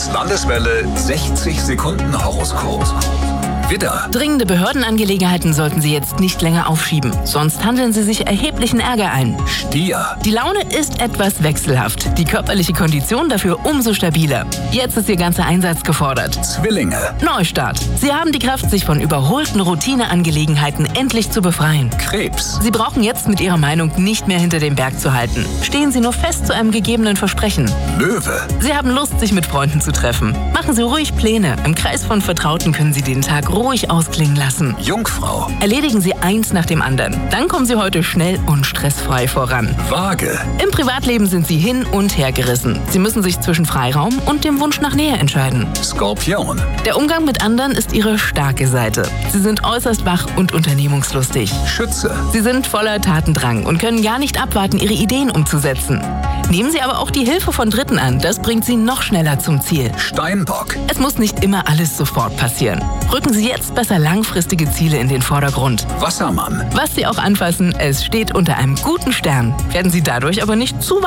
Das Landeswelle 60 Sekunden Horoskop. Widder, Dringende Behördenangelegenheiten sollten Sie jetzt nicht länger aufschieben, sonst handeln Sie sich erheblichen Ärger ein. Stier, Die Laune ist etwas wechselhaft, die körperliche Kondition dafür umso stabiler. Jetzt ist Ihr ganzer Einsatz gefordert. Zwillinge, Neustart. Sie haben die Kraft, sich von überholten Routineangelegenheiten endlich zu befreien. Krebs, Sie brauchen jetzt mit Ihrer Meinung nicht mehr hinter dem Berg zu halten. Stehen Sie nur fest zu einem gegebenen Versprechen. Löwe, Sie haben Lust, sich mit Freunden zu treffen. Machen Sie ruhig Pläne. Im Kreis von Vertrauten können Sie den Tag ruhig ausklingen lassen. Jungfrau, Erledigen Sie eins nach dem anderen. Dann kommen Sie heute schnell und stressfrei voran. Waage, Im Privatleben sind Sie hin und her gerissen. Sie müssen sich zwischen Freiraum und dem Wunsch nach Nähe entscheiden. Skorpion, Der Umgang mit anderen ist Ihre starke Seite. Sie sind äußerst wach und unternehmungslustig. Schütze, Sie sind voller Tatendrang und können gar nicht abwarten, Ihre Ideen umzusetzen. Nehmen Sie aber auch die Hilfe von Dritten an. Das bringt Sie noch schneller zum Ziel. Steinbock, Es muss nicht immer alles sofort passieren. Rücken Sie jetzt besser langfristige Ziele in den Vordergrund. Wassermann. Was Sie auch anfassen, es steht unter einem guten Stern. Werden Sie dadurch aber nicht zu